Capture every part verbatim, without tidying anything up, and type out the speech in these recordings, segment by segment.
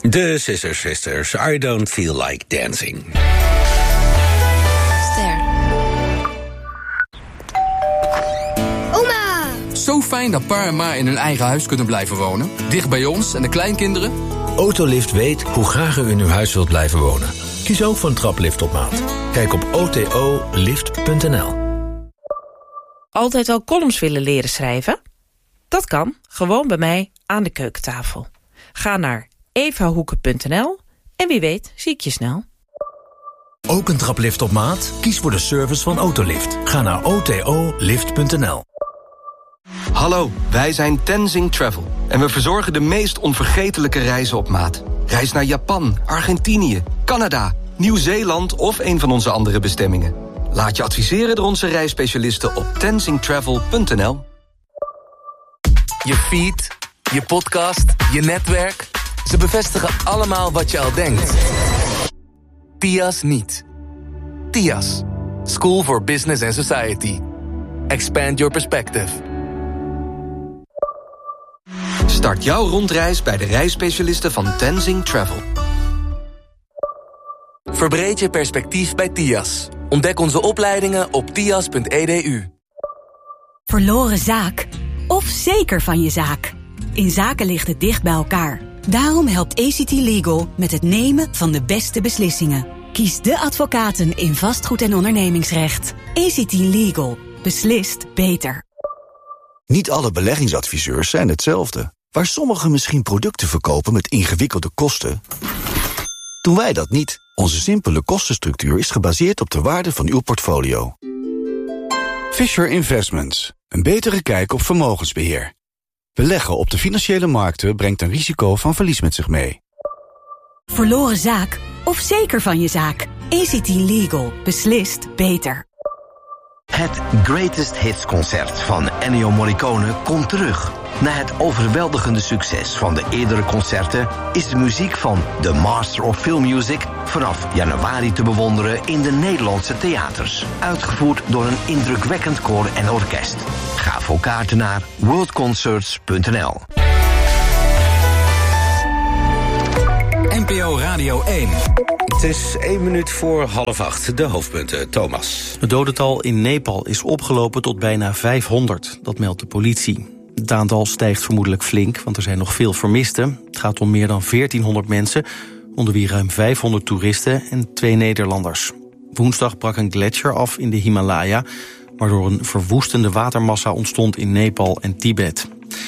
De Scissor Sisters, I Don't Feel Like Dancing. Ster. Oma! Zo fijn dat pa en ma in hun eigen huis kunnen blijven wonen. Dicht bij ons en de kleinkinderen. Autolift weet hoe graag u in uw huis wilt blijven wonen. Kies ook voor een traplift op maat. Kijk op o t o lift punt n l. Altijd al columns willen leren schrijven? Dat kan, gewoon bij mij aan de keukentafel. Ga naar evahoeken punt n l en wie weet zie ik je snel. Ook een traplift op maat? Kies voor de service van Autolift. Ga naar o t o lift punt n l. Hallo, wij zijn Tenzing Travel. En we verzorgen de meest onvergetelijke reizen op maat. Reis naar Japan, Argentinië, Canada, Nieuw-Zeeland of een van onze andere bestemmingen. Laat je adviseren door onze reisspecialisten op tenzing travel punt n l. Je feed, je podcast, je netwerk. Ze bevestigen allemaal wat je al denkt. T I A S niet. T I A S. School for Business and Society. Expand your perspective. Start jouw rondreis bij de reisspecialisten van Tenzing Travel. Verbreed je perspectief bij T I A S. Ontdek onze opleidingen op tias punt e d u. Verloren zaak of zeker van je zaak. In zaken ligt het dicht bij elkaar. Daarom helpt A C T Legal met het nemen van de beste beslissingen. Kies de advocaten in vastgoed- en ondernemingsrecht. A C T Legal. Beslist beter. Niet alle beleggingsadviseurs zijn hetzelfde. Waar sommigen misschien producten verkopen met ingewikkelde kosten, doen wij dat niet. Onze simpele kostenstructuur is gebaseerd op de waarde van uw portfolio. Fisher Investments. Een betere kijk op vermogensbeheer. Beleggen op de financiële markten brengt een risico van verlies met zich mee. Verloren zaak of zeker van je zaak. A C T Legal. Beslist beter. Het Greatest Hits concert van Ennio Morricone komt terug. Na het overweldigende succes van de eerdere concerten is de muziek van The Master of Film Music vanaf januari te bewonderen in de Nederlandse theaters. Uitgevoerd door een indrukwekkend koor en orkest. Ga voor kaarten naar world concerts punt n l. N P O Radio één. Het is één minuut voor half acht. De hoofdpunten, Thomas. Het dodental in Nepal is opgelopen tot bijna vijfhonderd. Dat meldt de politie. Het aantal stijgt vermoedelijk flink, want er zijn nog veel vermisten. Het gaat om meer dan veertienhonderd mensen, onder wie ruim vijfhonderd toeristen en twee Nederlanders. Woensdag brak een gletsjer af in de Himalaya, waardoor een verwoestende watermassa ontstond in Nepal en Tibet.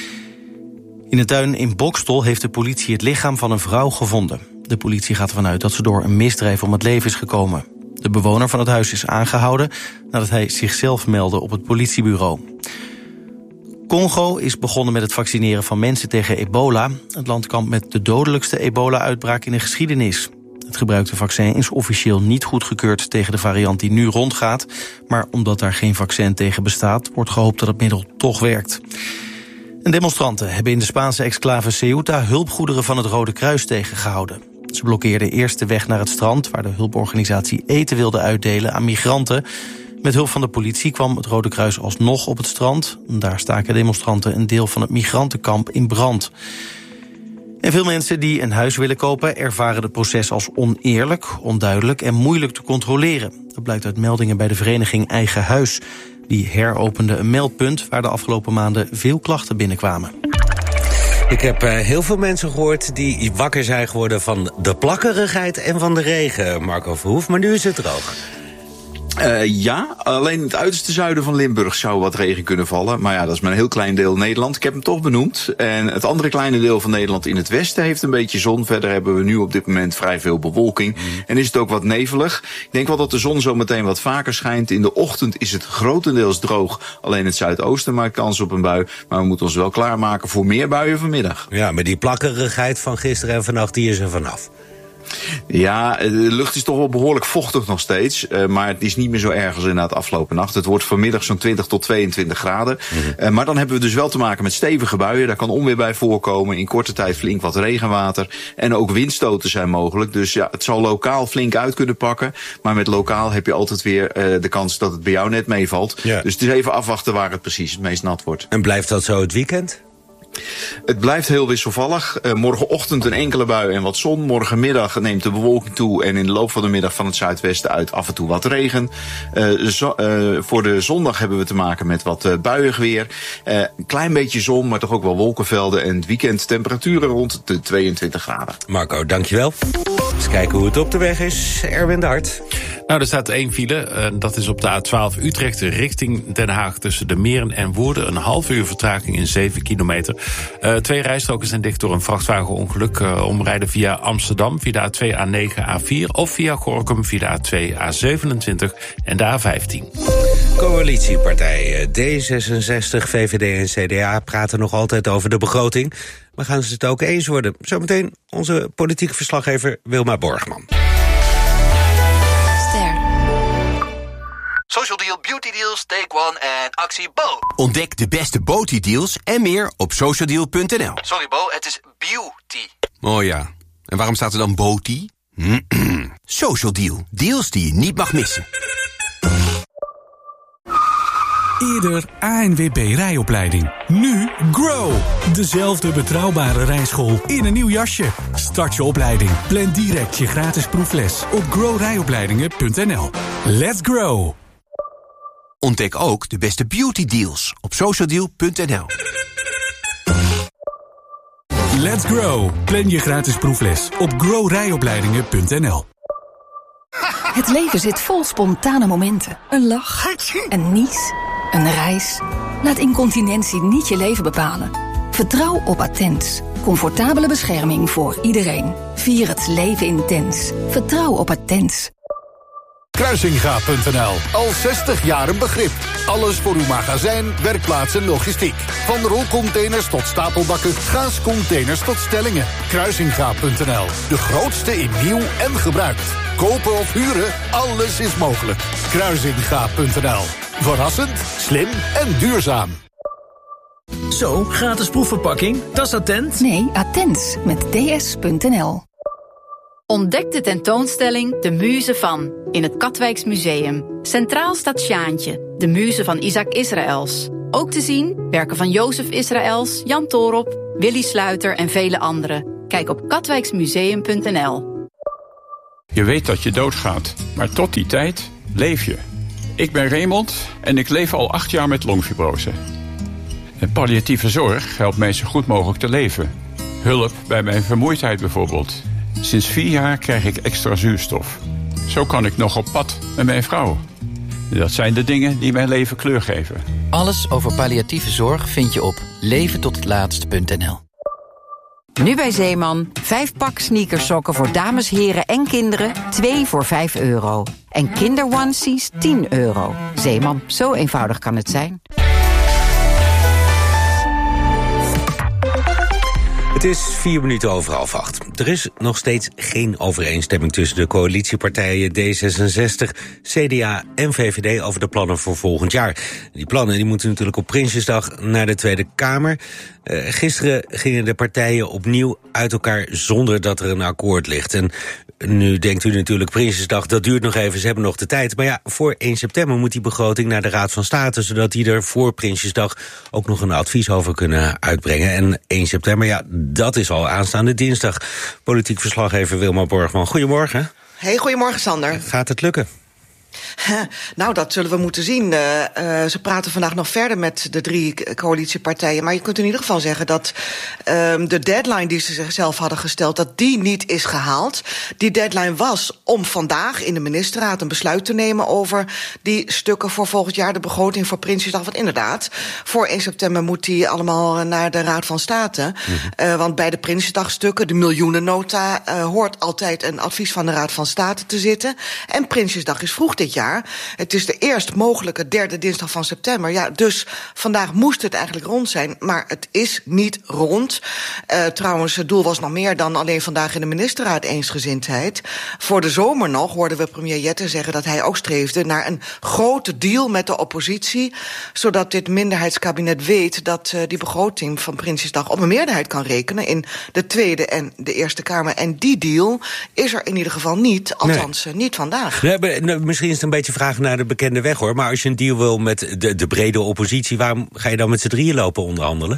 In een tuin in Boxtel heeft de politie het lichaam van een vrouw gevonden. De politie gaat ervan uit dat ze door een misdrijf om het leven is gekomen. De bewoner van het huis is aangehouden nadat hij zichzelf meldde op het politiebureau. Congo is begonnen met het vaccineren van mensen tegen ebola. Het land kampt met de dodelijkste ebola-uitbraak in de geschiedenis. Het gebruikte vaccin is officieel niet goedgekeurd tegen de variant die nu rondgaat. Maar omdat daar geen vaccin tegen bestaat, wordt gehoopt dat het middel toch werkt. En demonstranten hebben in de Spaanse exclave Ceuta hulpgoederen van het Rode Kruis tegengehouden. Ze blokkeerden eerst de weg naar het strand, waar de hulporganisatie eten wilde uitdelen aan migranten. Met hulp van de politie kwam het Rode Kruis alsnog op het strand. Daar staken demonstranten een deel van het migrantenkamp in brand. En veel mensen die een huis willen kopen ervaren het proces als oneerlijk, onduidelijk en moeilijk te controleren. Dat blijkt uit meldingen bij de vereniging Eigen Huis. Die heropende een meldpunt waar de afgelopen maanden veel klachten binnenkwamen. Ik heb uh, heel veel mensen gehoord die wakker zijn geworden van de plakkerigheid en van de regen, Marco Verhoef, maar nu is het droog. Uh, ja, alleen in het uiterste zuiden van Limburg zou wat regen kunnen vallen. Maar ja, dat is maar een heel klein deel Nederland. Ik heb hem toch benoemd. En het andere kleine deel van Nederland in het westen heeft een beetje zon. Verder hebben we nu op dit moment vrij veel bewolking. Mm. En is het ook wat nevelig. Ik denk wel dat de zon zo meteen wat vaker schijnt. In de ochtend is het grotendeels droog. Alleen het zuidoosten maakt kans op een bui. Maar we moeten ons wel klaarmaken voor meer buien vanmiddag. Ja, maar die plakkerigheid van gisteren en vannacht, die is er vanaf. Ja, de lucht is toch wel behoorlijk vochtig nog steeds. Uh, maar het is niet meer zo erg als inderdaad afgelopen nacht. Het wordt vanmiddag zo'n twintig tot tweeëntwintig graden. Mm-hmm. Uh, maar dan hebben we dus wel te maken met stevige buien. Daar kan onweer bij voorkomen. In korte tijd flink wat regenwater. En ook windstoten zijn mogelijk. Dus ja, het zal lokaal flink uit kunnen pakken. Maar met lokaal heb je altijd weer uh, de kans dat het bij jou net meevalt. Ja. Dus het is even afwachten waar het precies het meest nat wordt. En blijft dat zo het weekend? Het blijft heel wisselvallig. Uh, morgenochtend een enkele bui en wat zon. Morgenmiddag neemt de bewolking toe en in de loop van de middag van het zuidwesten uit af en toe wat regen. Uh, zo, uh, voor de zondag hebben we te maken met wat uh, buiig weer. Uh, een klein beetje zon, maar toch ook wel wolkenvelden. En het weekend temperaturen rond de tweeëntwintig graden. Marco, dankjewel. Eens kijken hoe het op de weg is. Erwin de Hart. Nou, er staat één file. Uh, dat is op de A twaalf Utrecht richting Den Haag tussen de Meren en Woerden. Een half uur vertraging in zeven kilometer. Uh, twee rijstroken zijn dicht door een vrachtwagenongeluk. Uh, omrijden via Amsterdam, via de A twee, A negen, A vier... of via Gorinchem via de A twee, A zevenentwintig en de A vijftien. Coalitiepartijen D zesenzestig, V V D en C D A praten nog altijd over de begroting. Maar gaan ze het ook eens worden? Zometeen onze politieke verslaggever Wilma Borgman. Social Deal, Beauty Deals, Take One en actie Bo. Ontdek de beste Beauty Deals en meer op social deal punt n l. Sorry Bo, het is beauty. Oh ja, en waarom staat er dan Beauty? Social Deal, deals die je niet mag missen. Eerder A N W B rijopleiding. Nu Grow. Dezelfde betrouwbare rijschool in een nieuw jasje. Start je opleiding. Plan direct je gratis proefles op grow rijopleidingen punt n l. Let's grow. Ontdek ook de beste beauty deals op social deal punt n l. Let's grow. Plan je gratis proefles op grow rijopleidingen punt n l. Het leven zit vol spontane momenten. Een lach, een nies, een reis. Laat incontinentie niet je leven bepalen. Vertrouw op Attens. Comfortabele bescherming voor iedereen. Vier het leven intens. Vertrouw op Attens. Kruisinga punt n l. Al zestig jaar een begrip. Alles voor uw magazijn, werkplaats en logistiek. Van rolcontainers tot stapelbakken, gaascontainers tot stellingen. Kruisinga punt n l. De grootste in nieuw en gebruikt. Kopen of huren, alles is mogelijk. Kruisinga punt n l. Verrassend, slim en duurzaam. Zo, gratis proefverpakking, dat is Attent? Nee, Attens met d s punt n l. Ontdek de tentoonstelling De Muze van in het Katwijks Museum. Centraal staat Sjaantje, de muze van Isaac Israëls. Ook te zien werken van Jozef Israëls, Jan Toorop, Willy Sluiter en vele anderen. Kijk op katwijksmuseum punt n l. Je weet dat je doodgaat, maar tot die tijd leef je. Ik ben Raymond en ik leef al acht jaar met longfibrose. En palliatieve zorg helpt mij zo goed mogelijk te leven. Hulp bij mijn vermoeidheid bijvoorbeeld. Sinds vier jaar krijg ik extra zuurstof. Zo kan ik nog op pad met mijn vrouw. Dat zijn de dingen die mijn leven kleur geven. Alles over palliatieve zorg vind je op leven tot het laatst punt n l. Nu bij Zeeman, vijf pak sneakersokken voor dames, heren en kinderen, twee voor vijf euro. En kinderonesies tien euro. Zeeman, zo eenvoudig kan het zijn. Het is vier minuten over half acht. Er is nog steeds geen overeenstemming tussen de coalitiepartijen D zesenzestig, C D A en V V D over de plannen voor volgend jaar. Die plannen die moeten natuurlijk op Prinsjesdag naar de Tweede Kamer. Uh, gisteren gingen de partijen opnieuw uit elkaar zonder dat er een akkoord ligt. En nu denkt u natuurlijk, Prinsjesdag, dat duurt nog even, ze hebben nog de tijd. Maar ja, voor één september moet die begroting naar de Raad van State, zodat die er voor Prinsjesdag ook nog een advies over kunnen uitbrengen. En één september, ja, dat is al aanstaande dinsdag. Politiek verslaggever Wilma Borgman, goedemorgen. Hey, goedemorgen Sander. Gaat het lukken? Nou, dat zullen we moeten zien. Uh, uh, ze praten vandaag nog verder met de drie coalitiepartijen. Maar je kunt in ieder geval zeggen dat uh, de deadline die ze zichzelf hadden gesteld, dat die niet is gehaald. Die deadline was om vandaag in de ministerraad een besluit te nemen over die stukken voor volgend jaar, de begroting voor Prinsjesdag. Want inderdaad, voor één september moet die allemaal naar de Raad van State. Mm-hmm. Uh, want bij de Prinsjesdagstukken, de miljoenennota, uh, hoort altijd een advies van de Raad van State te zitten. En Prinsjesdag is vroeg dit jaar. Het is de eerst mogelijke derde dinsdag van september. Ja, dus vandaag moest het eigenlijk rond zijn, maar het is niet rond. Uh, trouwens, het doel was nog meer dan alleen vandaag in de ministerraad eensgezindheid. Voor de zomer nog hoorden we premier Jetten zeggen dat hij ook streefde naar een grote deal met de oppositie, zodat dit minderheidskabinet weet dat uh, die begroting van Prinsjesdag op een meerderheid kan rekenen in de Tweede en de Eerste Kamer. En die deal is er in ieder geval niet, althans nee. niet vandaag. Nee, maar, misschien is het een beetje vragen naar de bekende weg, hoor. Maar als je een deal wil met de, de brede oppositie, waarom ga je dan met z'n drieën lopen onderhandelen?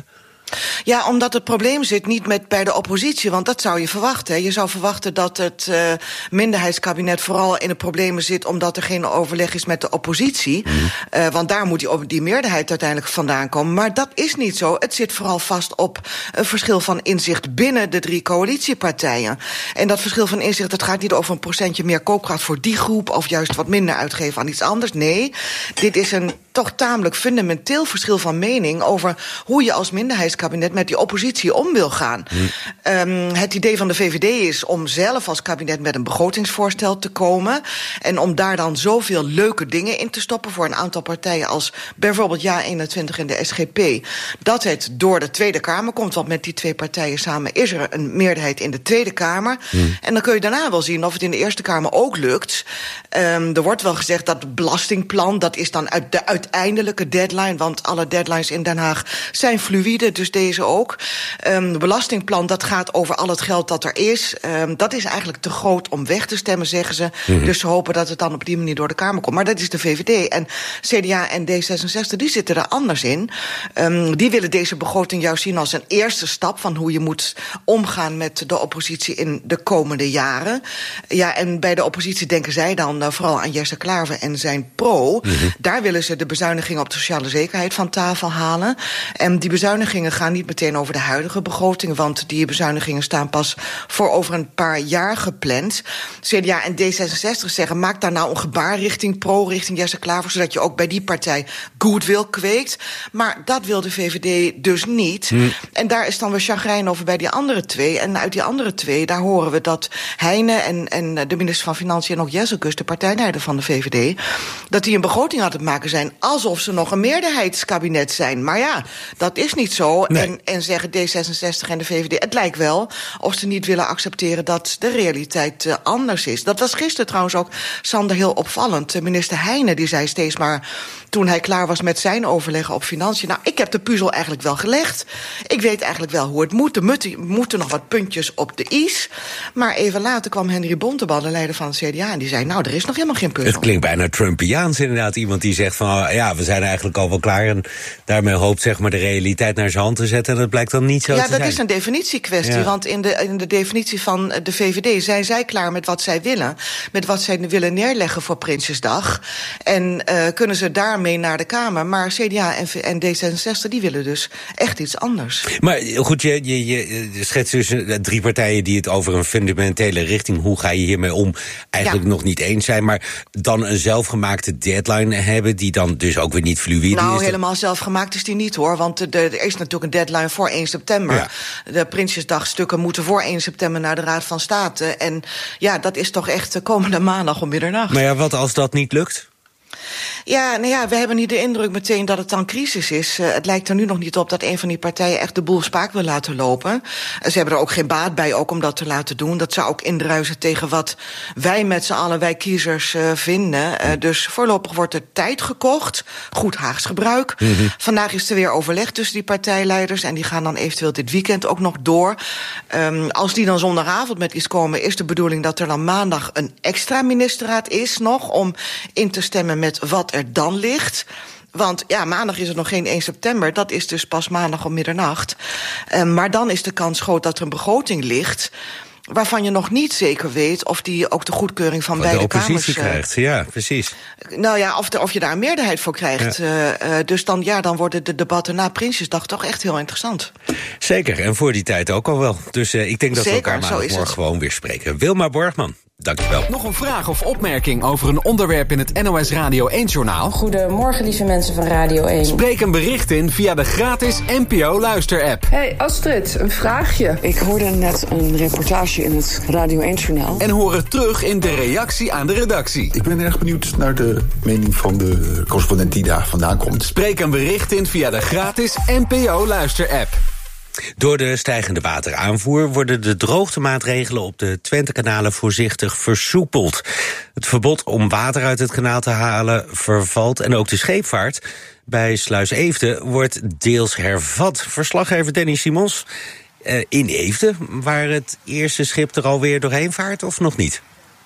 Ja, omdat het probleem zit niet met bij de oppositie, want dat zou je verwachten. Hè. Je zou verwachten dat het uh, minderheidskabinet vooral in de problemen zit omdat er geen overleg is met de oppositie. Mm. Uh, want daar moet die, die meerderheid uiteindelijk vandaan komen. Maar dat is niet zo. Het zit vooral vast op een verschil van inzicht binnen de drie coalitiepartijen. En dat verschil van inzicht, dat gaat niet over een procentje meer koopkracht voor die groep of juist wat minder uitgeven aan iets anders. Nee, dit is een toch tamelijk fundamenteel verschil van mening over hoe je als minderheidskabinet met die oppositie om wil gaan. Hmm. Um, het idee van de V V D is om zelf als kabinet met een begrotingsvoorstel te komen en om daar dan zoveel leuke dingen in te stoppen voor een aantal partijen als bijvoorbeeld Ja eenentwintig en de S G P, dat het door de Tweede Kamer komt, want met die twee partijen samen is er een meerderheid in de Tweede Kamer. Hmm. En dan kun je daarna wel zien of het in de Eerste Kamer ook lukt. Um, er wordt wel gezegd dat het belastingplan, dat is dan uit de uiteindelijke deadline, want alle deadlines in Den Haag zijn fluïde, dus deze ook. Um, het belastingplan, dat gaat over al het geld dat er is. Um, dat is eigenlijk te groot om weg te stemmen, zeggen ze. Mm-hmm. Dus ze hopen dat het dan op die manier door de Kamer komt. Maar dat is de V V D. En C D A en D zesenzestig, die zitten er anders in. Um, die willen deze begroting juist zien als een eerste stap van hoe je moet omgaan met de oppositie in de komende jaren. Ja, en bij de oppositie denken zij dan uh, vooral aan Jesse Klaver en zijn pro. Mm-hmm. Daar willen ze de bezuinigingen op de sociale zekerheid van tafel halen. En die bezuinigingen gaan niet meteen over de huidige begroting, want die bezuinigingen staan pas voor over een paar jaar gepland. C D A en D zesenzestig zeggen, maak daar nou een gebaar richting pro, richting Jesse Klaver, zodat je ook bij die partij goodwill kweekt. Maar dat wil de V V D dus niet. Hmm. En daar is dan weer chagrijn over bij die andere twee. En uit die andere twee, daar horen we dat Heine en, en de minister van Financiën en ook Jezekus, de partijleider van de V V D, dat die een begroting aan het maken zijn alsof ze nog een meerderheidskabinet zijn. Maar ja, dat is niet zo. Nee. En, en zeggen D zesenzestig en de V V D, het lijkt wel of ze niet willen accepteren dat de realiteit uh, anders is. Dat was gisteren trouwens ook, Sander, heel opvallend. De minister Heine, die zei steeds maar, toen hij klaar was met zijn overleggen op financiën, nou, ik heb de puzzel eigenlijk wel gelegd. Ik weet eigenlijk wel hoe het moet. Er moeten nog wat puntjes op de i's. Maar even later kwam Henry Bontebal, de leider van het C D A, en die zei, nou, er is nog helemaal geen puzzel. Het klinkt bijna Trumpiaans inderdaad. Iemand die zegt van, ja, we zijn eigenlijk al wel klaar, en daarmee hoopt zeg maar de realiteit naar zijn hand te zetten, en dat blijkt dan niet zo ja, te zijn. Ja, dat is een definitiekwestie, ja. Want in de, in de definitie van de V V D zijn zij klaar met wat zij willen, met wat zij willen neerleggen voor Prinsjesdag, en uh, kunnen ze daarmee naar de Kamer. Maar C D A en, en D zesenzestig, die willen dus echt iets anders. Maar goed, je, je, je schetst dus drie partijen die het over een fundamentele richting, hoe ga je hiermee om, eigenlijk ja. nog niet eens zijn, maar dan een zelfgemaakte deadline hebben, die dan dus ook weer niet fluïde nou, is. Nou, helemaal dat... zelfgemaakt is die niet, hoor, want de, er is natuurlijk een deadline voor één september. Ja. De Prinsjesdagstukken moeten voor één september naar de Raad van State. En ja, dat is toch echt komende maandag om middernacht. Maar ja, wat als dat niet lukt? Ja, nou ja, we hebben niet de indruk meteen dat het dan crisis is. Uh, het lijkt er nu nog niet op dat een van die partijen echt de boel spaak wil laten lopen. Uh, ze hebben er ook geen baat bij ook om dat te laten doen. Dat zou ook indruisen tegen wat wij met z'n allen, wij kiezers, uh, vinden. Uh, dus voorlopig wordt er tijd gekocht. Goed Haags gebruik. Mm-hmm. Vandaag is er weer overleg tussen die partijleiders, en die gaan dan eventueel dit weekend ook nog door. Um, als die dan zondagavond met iets komen, is de bedoeling dat er dan maandag een extra ministerraad is nog om in te stemmen met wat er dan ligt. Want ja, maandag is het nog geen één september. Dat is dus pas maandag om middernacht. Uh, maar dan is de kans groot dat er een begroting ligt, waarvan je nog niet zeker weet of die ook de goedkeuring van Wat beide kamers... de oppositie kamers, krijgt, ja, precies. Nou ja, of, de, of je daar een meerderheid voor krijgt. Ja. Uh, uh, dus dan, ja, dan worden de debatten na Prinsjesdag toch echt heel interessant. Zeker, en voor die tijd ook al wel. Dus uh, ik denk dat Zeker, we elkaar maandag gewoon weer spreken. Wilma Borgman, dankjewel. Nog een vraag of opmerking over een onderwerp in het N O S Radio één-journaal? Goedemorgen, lieve mensen van Radio één. Spreek een bericht in via de gratis N P O-luister-app. Hey Astrid, een vraagje. Ik hoorde net een reportage in het Radio één-journaal. En hoor het terug in de reactie aan de redactie. Ik ben erg benieuwd naar de mening van de correspondent die daar vandaan komt. Spreek een bericht in via de gratis N P O-luister-app. Door de stijgende wateraanvoer worden de droogtemaatregelen op de Twentekanalen voorzichtig versoepeld. Het verbod om water uit het kanaal te halen vervalt en ook de scheepvaart bij Sluis Eefde wordt deels hervat. Verslaggever Danny Simons uh, in Eefde, waar het eerste schip er alweer doorheen vaart of nog niet?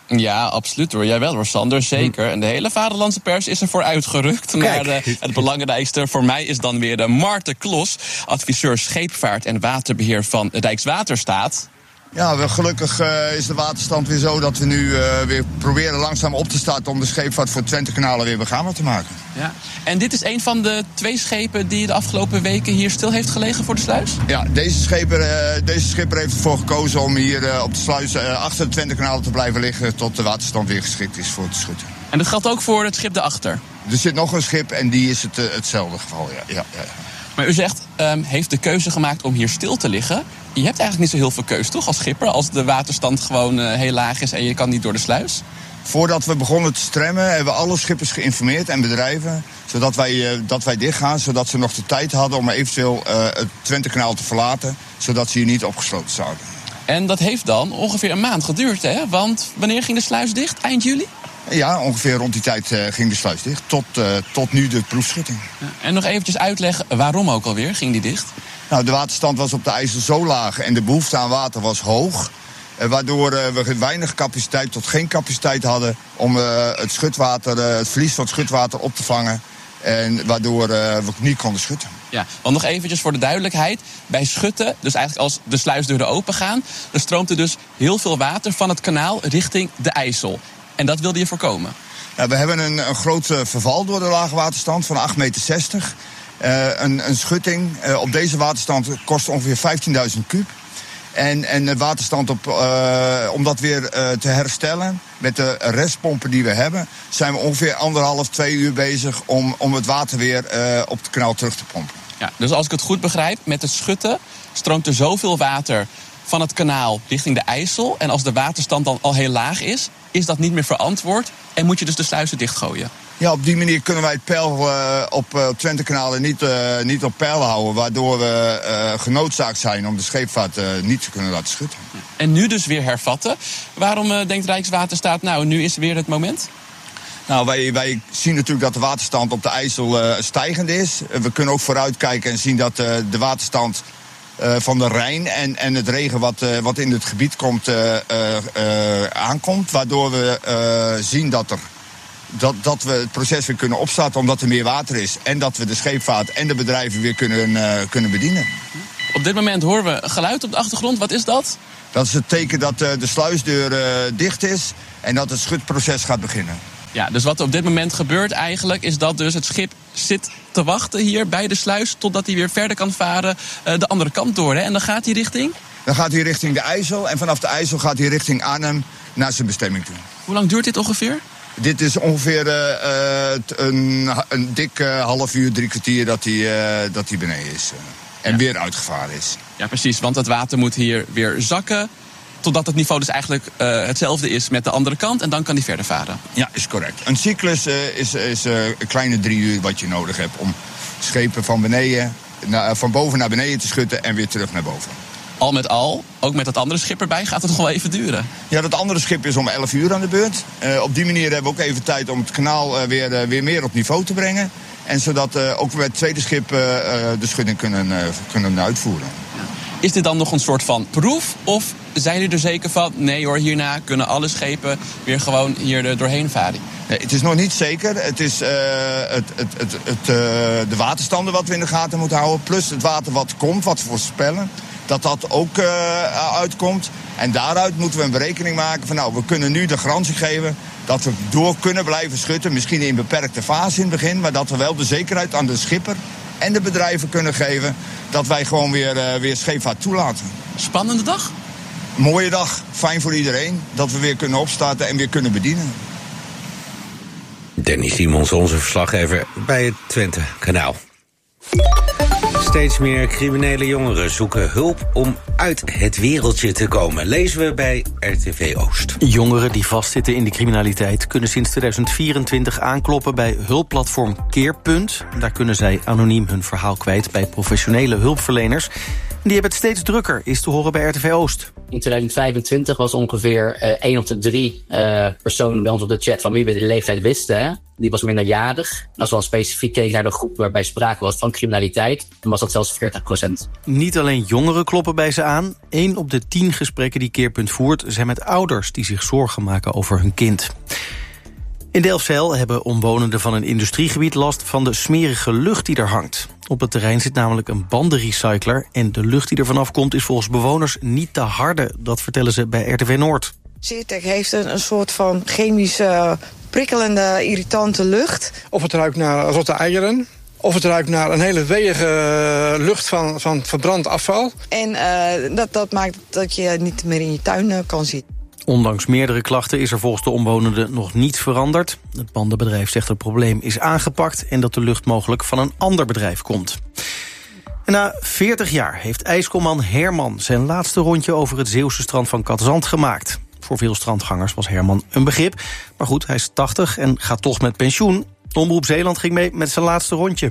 Ja, absoluut hoor. Jij wel hoor, Sander, zeker. En de hele vaderlandse pers is ervoor uitgerukt. Maar uh, het belangrijkste voor mij is dan weer de Maarten Klos, adviseur scheepvaart en waterbeheer van Rijkswaterstaat. Ja, we, gelukkig uh, is de waterstand weer zo dat we nu uh, weer proberen langzaam op te starten om de scheepvaart voor Twentekanalen weer begaanbaar te maken. Ja. En dit is een van de twee schepen die de afgelopen weken hier stil heeft gelegen voor de sluis? Ja, deze schipper, uh, deze schipper heeft ervoor gekozen om hier uh, op de sluis uh, achter de Twentekanalen te blijven liggen tot de waterstand weer geschikt is voor het schutten. En dat geldt ook voor het schip daarachter? Er zit nog een schip en die is het, uh, hetzelfde geval, ja. ja, ja. Maar u zegt, um, heeft de keuze gemaakt om hier stil te liggen. Je hebt eigenlijk niet zo heel veel keus, toch, als schipper? Als de waterstand gewoon uh, heel laag is en je kan niet door de sluis? Voordat we begonnen te stremmen hebben we alle schippers geïnformeerd en bedrijven, zodat wij, uh, dat wij dichtgaan, zodat ze nog de tijd hadden om eventueel uh, het Twentekanaal te verlaten, zodat ze hier niet opgesloten zouden. En dat heeft dan ongeveer een maand geduurd, hè? Want wanneer ging de sluis dicht? Eind juli? Ja, ongeveer rond die tijd uh, ging de sluis dicht, tot, uh, tot nu de proefschutting. Ja, en nog eventjes uitleggen, waarom ook alweer ging die dicht? Nou, de waterstand was op de IJssel zo laag en de behoefte aan water was hoog, uh, waardoor uh, we weinig capaciteit tot geen capaciteit hadden om uh, het schutwater, uh, het verlies van het schutwater op te vangen. En waardoor uh, we niet konden schutten. Ja, want nog eventjes voor de duidelijkheid. Bij schutten, dus eigenlijk als de sluisdeuren open gaan, dan stroomt er dus heel veel water van het kanaal richting de IJssel. En dat wilde je voorkomen? Ja, we hebben een, een groot uh, verval door de lage waterstand van acht meter zestig. Uh, een, een schutting uh, op deze waterstand kost ongeveer vijftienduizend kuub. En, en de waterstand, op, uh, om dat weer uh, te herstellen met de restpompen die we hebben, zijn we ongeveer anderhalf, twee uur bezig om, om het water weer uh, op het kanaal terug te pompen. Ja, dus als ik het goed begrijp, met het schutten stroomt er zoveel water van het kanaal richting de IJssel. En als de waterstand dan al heel laag is, is dat niet meer verantwoord en moet je dus de sluizen dichtgooien. Ja, op die manier kunnen wij het peil uh, op uh, Twentekanalen niet, uh, niet op peil houden, waardoor we uh, genoodzaakt zijn om de scheepvaart uh, niet te kunnen laten schutten. En nu dus weer hervatten. Waarom uh, denkt Rijkswaterstaat, nou, nu is weer het moment? Nou, wij, wij zien natuurlijk dat de waterstand op de IJssel uh, stijgend is. Uh, we kunnen ook vooruitkijken en zien dat uh, de waterstand uh, van de Rijn en, en het regen wat, uh, wat in het gebied komt, uh, uh, uh, aankomt. Waardoor we uh, zien dat er Dat, dat we het proces weer kunnen opstarten omdat er meer water is. En dat we de scheepvaart en de bedrijven weer kunnen, uh, kunnen bedienen. Op dit moment horen we geluid op de achtergrond. Wat is dat? Dat is het teken dat uh, de sluisdeur uh, dicht is en dat het schutproces gaat beginnen. Ja, dus wat er op dit moment gebeurt eigenlijk is dat dus het schip zit te wachten hier bij de sluis totdat hij weer verder kan varen uh, de andere kant door. Hè? En dan gaat hij richting? Dan gaat hij richting de IJssel en vanaf de IJssel gaat hij richting Arnhem naar zijn bestemming toe. Hoe lang duurt dit ongeveer? Dit is ongeveer uh, een, een dik uh, half uur, drie kwartier dat hij, uh, dat hij beneden is. Uh, en ja. weer uitgevaren is. Ja, precies, want het water moet hier weer zakken, totdat het niveau dus eigenlijk uh, hetzelfde is met de andere kant. En dan kan hij verder varen. Ja, is correct. Een cyclus uh, is, is uh, een kleine drie uur wat je nodig hebt om schepen van, beneden, naar, van boven naar beneden te schutten en weer terug naar boven. Al met al, ook met dat andere schip erbij, gaat het nog wel even duren? Ja, dat andere schip is om elf uur aan de beurt. Uh, op die manier hebben we ook even tijd om het kanaal uh, weer, uh, weer meer op niveau te brengen. En zodat uh, ook weer het tweede schip uh, uh, de schutting kunnen, uh, kunnen uitvoeren. Ja. Is dit dan nog een soort van proef? Of zijn jullie er zeker van, nee hoor, hierna kunnen alle schepen weer gewoon hier er doorheen varen? Nee, het is nog niet zeker. Het is uh, het, het, het, het, uh, de waterstanden wat we in de gaten moeten houden. Plus het water wat komt, wat we voorspellen. Dat dat ook uh, uitkomt. En daaruit moeten we een berekening maken van, nou, we kunnen nu de garantie geven dat we door kunnen blijven schutten. Misschien in beperkte fase in het begin, maar dat we wel de zekerheid aan de schipper en de bedrijven kunnen geven dat wij gewoon weer, uh, weer scheepvaart toelaten. Spannende dag? Mooie dag. Fijn voor iedereen dat we weer kunnen opstarten en weer kunnen bedienen. Danny Simons, onze verslaggever bij het Twente-kanaal. Steeds meer criminele jongeren zoeken hulp om uit het wereldje te komen. Lezen we bij R T V Oost. Jongeren die vastzitten in de criminaliteit kunnen sinds tweeduizend vierentwintig aankloppen bij hulpplatform Keerpunt. Daar kunnen zij anoniem hun verhaal kwijt bij professionele hulpverleners. Die hebben het steeds drukker, is te horen bij R T V Oost. In tweeduizend vijfentwintig was ongeveer uh, één op de drie uh, personen bij ons op de chat van wie we de leeftijd wisten. Hè? Die was minderjarig. En als we dan specifiek keken naar de groep waarbij sprake was van criminaliteit, dan was dat zelfs veertig procent. Niet alleen jongeren kloppen bij ze aan. Eén op de tien gesprekken die Keerpunt voert zijn met ouders die zich zorgen maken over hun kind. In Delfzijl hebben omwonenden van een industriegebied last van de smerige lucht die er hangt. Op het terrein zit namelijk een bandenrecycler en de lucht die er vanaf komt is volgens bewoners niet te harde. Dat vertellen ze bij R T V Noord. Zeertech heeft een, een soort van chemische, prikkelende, irritante lucht. Of het ruikt naar rotte eieren. Of het ruikt naar een hele weeige lucht van, van verbrand afval. En uh, dat, dat maakt dat je niet meer in je tuin uh, kan zitten. Ondanks meerdere klachten is er volgens de omwonenden nog niets veranderd. Het bandenbedrijf zegt dat het probleem is aangepakt en dat de lucht mogelijk van een ander bedrijf komt. En na veertig jaar heeft ijskomman Herman zijn laatste rondje over het Zeeuwse strand van Katzand gemaakt. Voor veel strandgangers was Herman een begrip. Maar goed, hij is tachtig en gaat toch met pensioen. Omroep Zeeland ging mee met zijn laatste rondje.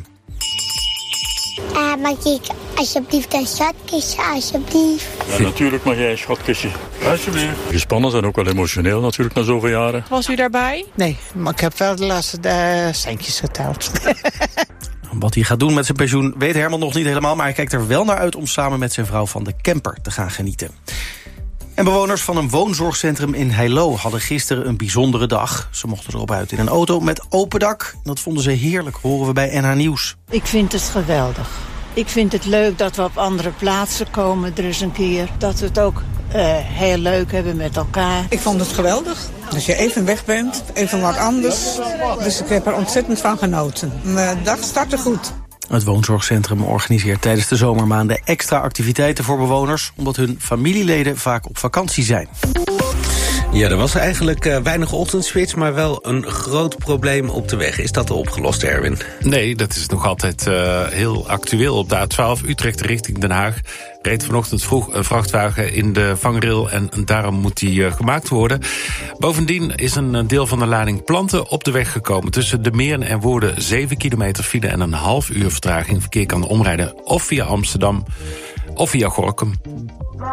Uh, mag ik alsjeblieft een schatkistje, alsjeblieft? Ja, natuurlijk mag jij een schatkistje. Alsjeblieft. Gespannen zijn ook wel emotioneel natuurlijk na zoveel jaren. Was u daarbij? Nee, maar ik heb wel de laatste uh, centjes geteld. Wat hij gaat doen met zijn pensioen weet Herman nog niet helemaal, maar hij kijkt er wel naar uit om samen met zijn vrouw van de camper te gaan genieten. En bewoners van een woonzorgcentrum in Heilo hadden gisteren een bijzondere dag. Ze mochten erop uit in een auto met open dak. Dat vonden ze heerlijk, horen we bij N H Nieuws. Ik vind het geweldig. Ik vind het leuk dat we op andere plaatsen komen er eens een keer. Dat we het ook uh, heel leuk hebben met elkaar. Ik vond het geweldig. Dat je even weg bent, even wat anders. Dus ik heb er ontzettend van genoten. Mijn dag startte goed. Het woonzorgcentrum organiseert tijdens de zomermaanden extra activiteiten voor bewoners, omdat hun familieleden vaak op vakantie zijn. Ja, er was eigenlijk uh, weinig ochtendspits, maar wel een groot probleem op de weg. Is dat opgelost, Erwin? Nee, dat is nog altijd uh, heel actueel. Op de A twaalf Utrecht richting Den Haag reed vanochtend vroeg een vrachtwagen in de vangrail en daarom moet die uh, gemaakt worden. Bovendien is een deel van de lading planten op de weg gekomen. Tussen de Meeren en Woerden zeven kilometer file en een half uur vertraging. Verkeer kan omrijden of via Amsterdam of via Gorinchem.